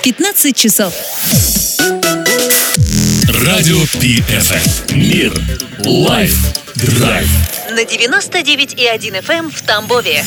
15 часов. Радио PFM. Мир. Лайф. Драйв. На 99,1 FM в Тамбове.